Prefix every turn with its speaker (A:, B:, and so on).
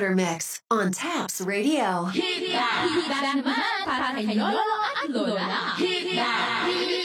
A: Starter Mix on Taps Radio.
B: Hit that! Hit that naman para kay Lolo at Lola. Hit that!